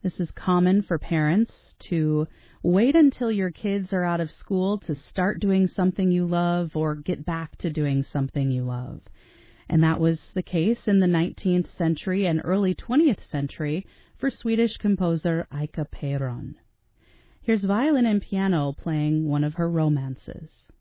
This is common for parents to wait until your kids are out of school to start doing something you love or get back to doing something you love. And that was the case in the 19th century and early 20th century for Swedish composer Ika Peron. Here's violin and piano playing one of her romances.